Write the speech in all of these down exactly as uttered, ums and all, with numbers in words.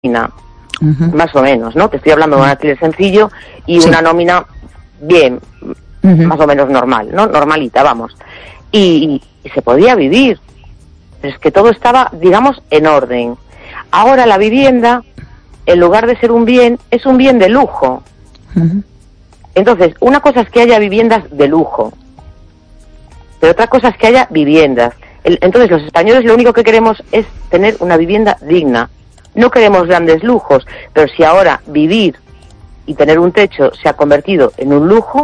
uh-huh. más o menos, ¿no? Te estoy hablando de un alquiler sencillo y sí. una nómina bien, uh-huh. más o menos normal, ¿no? Normalita, vamos. Y, y, y se podía vivir, pero es que todo estaba, digamos, en orden. Ahora la vivienda, en lugar de ser un bien, es un bien de lujo. Uh-huh. Entonces, una cosa es que haya viviendas de lujo, pero otra cosa es que haya viviendas. El, entonces, los españoles lo único que queremos es tener una vivienda digna. No queremos grandes lujos, pero si ahora vivir y tener un techo se ha convertido en un lujo,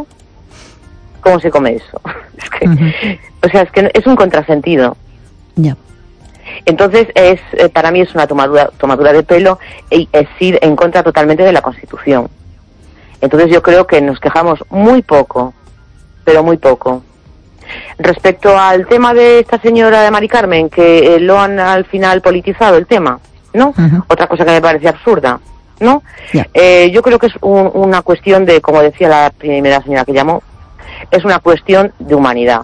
¿cómo se come eso? Es que, uh-huh. O sea, es que es un contrasentido. Ya. Yeah. Entonces, es eh, para mí es una tomadura, tomadura de pelo y es ir en contra totalmente de la Constitución. Entonces yo creo que nos quejamos muy poco, pero muy poco. Respecto al tema de esta señora de Mari Carmen, que eh, lo han al final politizado el tema, ¿no? Uh-huh. Otra cosa que me parece absurda, ¿no? Yeah. Eh, yo creo que es un, una cuestión de, como decía la primera señora que llamó, es una cuestión de humanidad.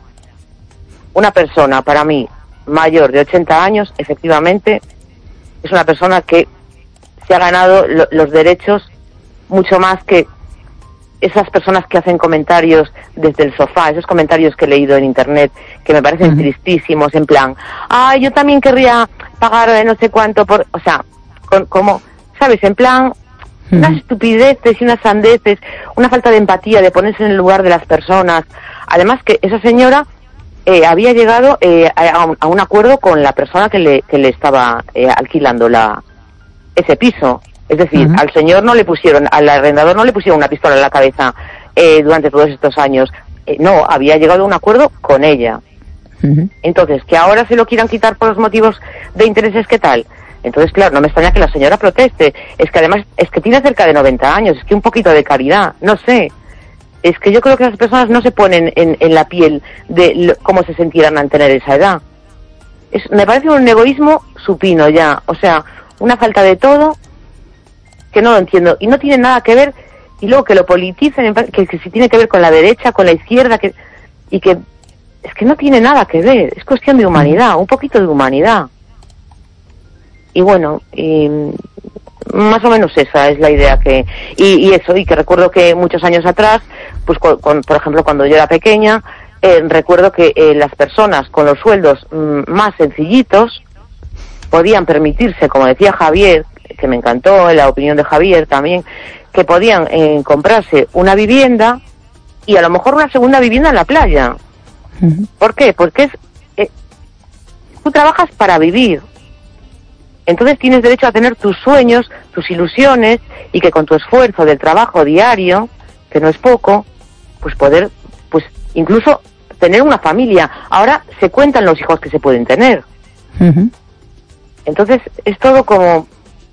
Una persona, para mí, mayor de ochenta años, efectivamente, es una persona que se ha ganado lo, los derechos mucho más que esas personas que hacen comentarios desde el sofá, esos comentarios que he leído en internet, que me parecen uh-huh. tristísimos, en plan, ay, yo también querría pagar de no sé cuánto por, o sea, con, como, ¿sabes? En plan, uh-huh. unas estupideces y unas sandeces, una falta de empatía, de ponerse en el lugar de las personas. Además que esa señora eh, había llegado eh, a, un, a un acuerdo con la persona que le, que le estaba eh, alquilando la ese piso. Es decir, uh-huh. al señor no le pusieron, al arrendador no le pusieron una pistola en la cabeza eh, durante todos estos años. Eh, no, había llegado a un acuerdo con ella. Uh-huh. Entonces, que ahora se lo quieran quitar por los motivos de intereses, ¿qué tal? Entonces, claro, no me extraña que la señora proteste. Es que además, es que tiene cerca de noventa años, es que un poquito de caridad, no sé. Es que yo creo que las personas no se ponen en, en la piel de lo, cómo se sintieran al tener esa edad. Es, me parece un egoísmo supino ya, o sea, una falta de todo que no lo entiendo, y no tiene nada que ver, y luego que lo politicen, que, que si tiene que ver con la derecha, con la izquierda, que y que es que no tiene nada que ver, es cuestión de humanidad, un poquito de humanidad. Y bueno, y más o menos esa es la idea que, y, y eso, y que recuerdo que muchos años atrás, pues con, con, por ejemplo cuando yo era pequeña, eh, recuerdo que eh, las personas con los sueldos mm, más sencillitos podían permitirse, como decía Javier, que me encantó la opinión de Javier también, que podían eh, comprarse una vivienda y a lo mejor una segunda vivienda en la playa. Uh-huh. ¿Por qué? Porque es eh, tú trabajas para vivir. Entonces tienes derecho a tener tus sueños, tus ilusiones, y que con tu esfuerzo del trabajo diario, que no es poco, pues poder, pues incluso tener una familia. Ahora se cuentan los hijos que se pueden tener. Uh-huh. Entonces es todo como,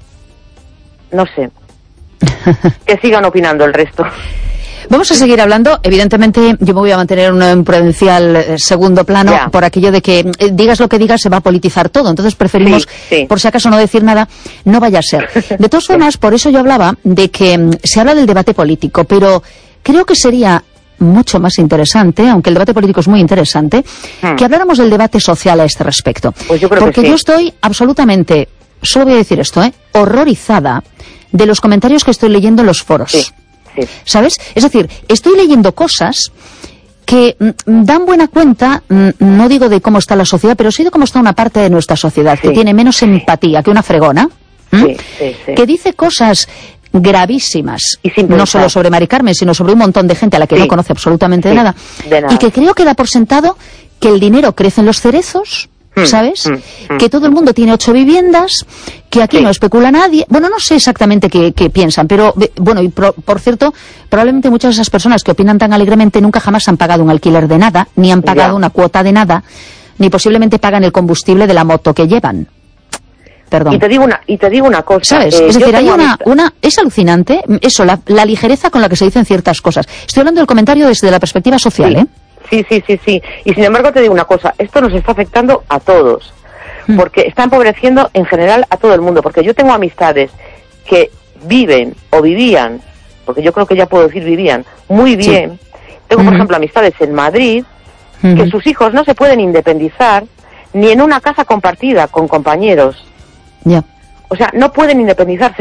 no sé, que sigan opinando el resto. Vamos a seguir hablando. Evidentemente yo me voy a mantener en un prudencial eh, segundo plano, yeah. por aquello de que eh, digas lo que digas se va a politizar todo. Entonces preferimos, sí, sí. por si acaso no decir nada, no vaya a ser. De todas formas, por eso yo hablaba de que mm, se habla del debate político, pero creo que sería mucho más interesante, aunque el debate político es muy interesante, hmm. que habláramos del debate social a este respecto. Pues yo creo Porque que sí. yo estoy absolutamente, solo voy a decir esto, ¿eh? horrorizada de los comentarios que estoy leyendo en los foros. Sí. Sí. ¿Sabes? Es decir, estoy leyendo cosas que mm, dan buena cuenta, mm, no digo de cómo está la sociedad, pero sí de cómo está una parte de nuestra sociedad, sí. que tiene menos empatía que una fregona, sí, sí, sí. que dice cosas gravísimas, y sin no solo sobre Mari Carmen, sino sobre un montón de gente a la que sí. no conoce absolutamente sí. de, nada, de nada, y que creo que da por sentado que el dinero crece en los cerezos, ¿sabes? Mm, mm, que todo el mundo tiene ocho viviendas, que aquí sí. no especula nadie. Bueno, no sé exactamente qué, qué piensan, pero, bueno, y pro, por cierto, probablemente muchas de esas personas que opinan tan alegremente nunca jamás han pagado un alquiler de nada, ni han pagado ya. una cuota de nada, ni posiblemente pagan el combustible de la moto que llevan. Perdón. Y te digo una, y te digo una cosa. ¿Sabes? Eh, es decir, hay una, una, es alucinante, eso, la, la ligereza con la que se dicen ciertas cosas. Estoy hablando del comentario desde la perspectiva social, sí. ¿eh? Sí, sí, sí, sí. Y sin embargo te digo una cosa, esto nos está afectando a todos, mm. porque está empobreciendo en general a todo el mundo, porque yo tengo amistades que viven o vivían, porque yo creo que ya puedo decir vivían, muy bien. Sí. Tengo, por mm. ejemplo, amistades en Madrid, mm. que sus hijos no se pueden independizar ni en una casa compartida con compañeros. Ya. O sea, no pueden independizarse.